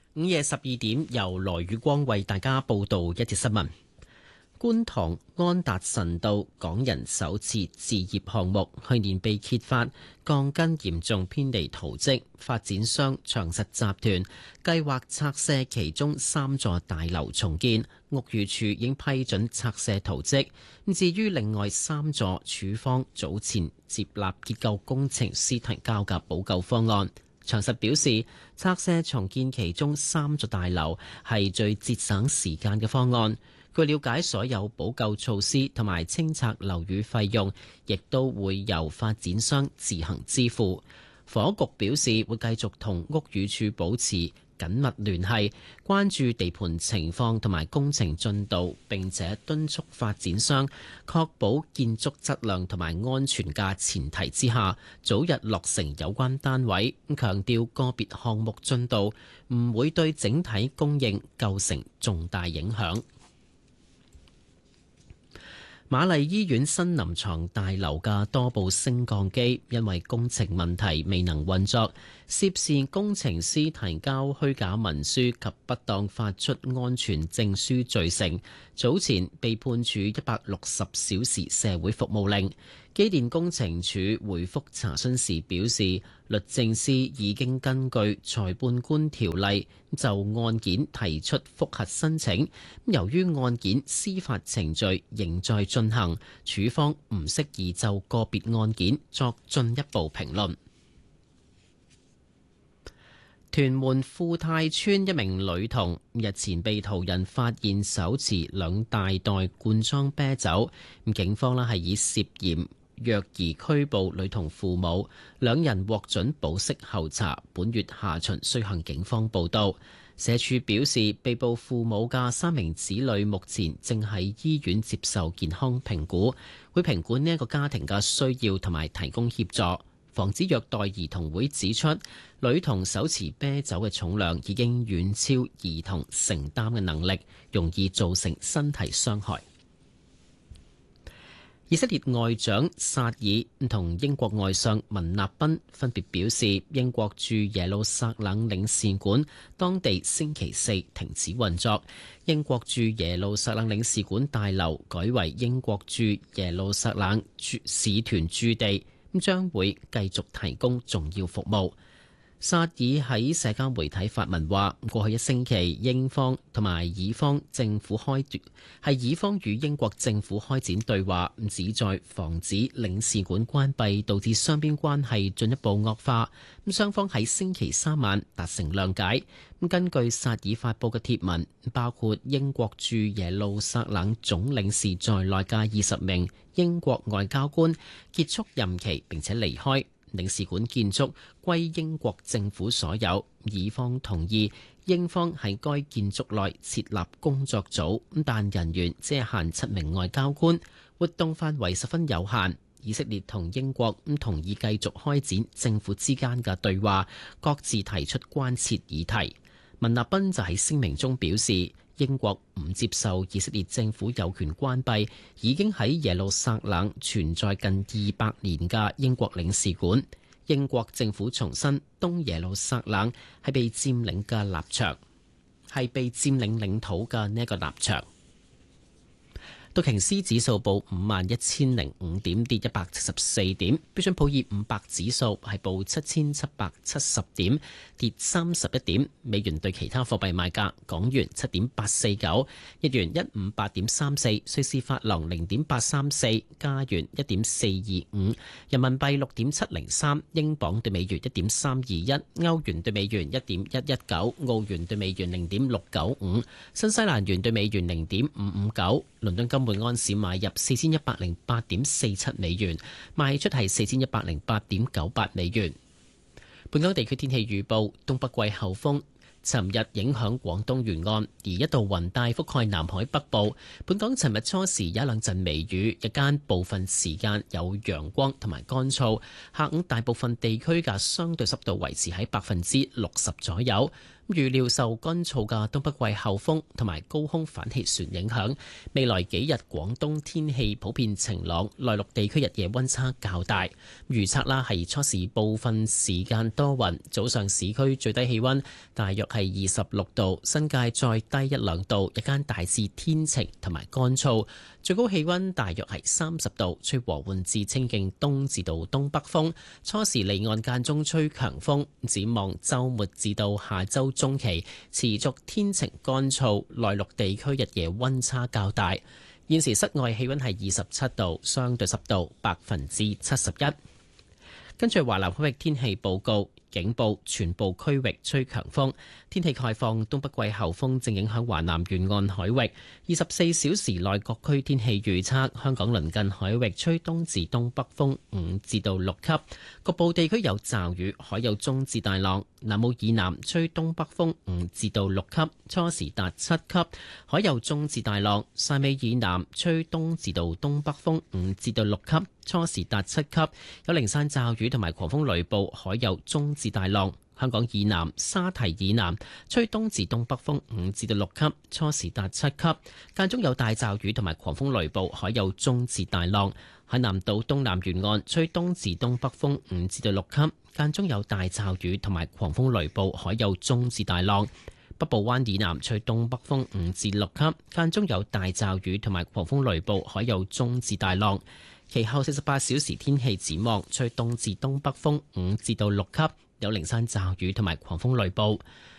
午夜12點，由羅宇光為大家報道一節新聞。觀塘安達臣道港人首次置業項目去年被揭發鋼筋嚴重偏離圖則，發展商長實集團計劃拆卸其中3座大樓重建，屋宇署已經批准拆卸圖則。至於另外3座，署方早前接納結構工程師提交嘅補救方案。長實表示，拆卸重建其中3座大樓係最節省時間嘅方案。據了解，所有補救措施同埋清拆樓宇費用，亦都會由發展商自行支付。房屋局表示，會繼續同屋宇署保持緊密聯繫，關注地盤情況同埋工程進度，並且敦促發展商確保建築質量同埋安全嘅前提之下，早日落成有關單位。強調個別項目進度唔會對整體供應構成重大影響。瑪麗醫院新臨床大樓嘅多部升降機因為工程問題未能運作，涉事工程師提交虛假文書及不當發出安全證書罪成，早前被判處160小時社會服務令。機電工程署回覆查詢時表示，律政司已經根據裁判官條例就案件提出覆核申請。由於案件司法程序仍在進行，署方唔適宜就個別案件作進一步評論。屯門富泰村一名女童日前被途人發現手持2大袋罐裝啤酒，警方係以涉嫌虐兒拘捕女童父母，2人獲准保釋候查，本月下旬需向警方報到。社署表示，被捕父母嘅3名子女目前正喺醫院接受健康評估，會評估呢一個家庭嘅需要同埋提供協助。防止虐待兒童會指出，女童手持啤酒嘅重量已經遠超兒童承擔嘅能力，容易造成身體傷害。以色列外長薩爾同英國外相文納賓分別表示，英國駐耶路撒冷領事館當地星期4停止運作，英國駐耶路撒冷領事館大樓改為英國駐耶路撒冷使團駐地，將會繼續提供重要服務。薩爾喺社交媒體發文話，過去1星期，英方同埋以方政府以方與英國政府開展對話，旨在防止領事館關閉導致雙邊關係進一步惡化。雙方喺星期3晚達成諒解。根據薩爾發布嘅貼文，包括英國駐耶路撒冷總領事在內嘅20名英國外交官結束任期並且離開。領事館建築歸英國政府所有，以方同意英方喺該建築內設立工作組，但人員只限7名外交官，活動範圍十分有限。以色列同英國同意繼續開展政府之間嘅對話，各自提出關切議題。文納賓就喺聲明中表示，英國唔接受以色列政府有權關閉已經喺耶路撒冷存在近200年嘅英國領事館。英國政府重申東耶路撒冷係被佔領嘅立場，係被佔領領土嘅呢一個立場。道瓊斯指數報51,005點，跌174點。標準普爾500指數係報7,770點，跌31點。美元對其他貨幣賣價：港元7.849，日元158.34，瑞士法郎0.834，加元1.425，人民幣6.703，英鎊對美元1.321，歐元對美元1.119，澳元對美元0.695，新西蘭元對美元0.559。倫敦金每安士買入4108.47美元，賣出係4108.98美元。本港地區天氣預報：東北季候風尋日影響廣東沿岸，而一道雲帶覆蓋南海北部。本港尋日初時有2陣微雨，日間部分時間有陽光同埋乾燥。下午大部分地區嘅相對濕度維持喺60%左右。 預料受乾燥嘅東北季候風同埋高空反氣旋影響，未來幾日廣東天氣普遍晴朗，內陸地區日夜溫差較大。預測啦係初時部分時間多雲，早上市區最低氣溫大約係26度，新界再低1-2度，日間大致天晴同埋乾燥。最高氣溫大約係30度，吹和緩至清勁東至到東北風，初時離岸間中吹強風。展望週末至到下週中期，持續天晴乾燥，內陸地區日夜溫差較大。現時室外氣溫係27度，相對濕度71%。跟住華南海域天氣報告。警報，全部區域吹強風，天氣概況，東北季候風正影響華南沿岸海域。24小時內各區天氣預測：香港鄰近海域吹東至東北風5至到6級，局部地區有驟雨，海有中至大浪。南澳以南吹東北風5至到6級，初時達7級，海有中至大浪。汕尾以南吹東至到東北風5至到6級，初時達7級，有零散驟雨同埋狂風雷暴，海有中至大浪。香港以南沙堤以南吹東至東北風5至到6級，初時達7級，間中有大驟雨同埋狂風雷暴，海有中至大浪。海南島東南沿岸吹東至東北風5至到6級，間中有大驟雨同埋狂風雷暴，海有中至大浪。北部灣以南吹東北風5至6級，間中有大驟雨同埋狂風雷暴，海有中至大浪。其後48小時天氣展望，吹東至東北風5至到6級，有零散驟雨同埋狂風雷暴。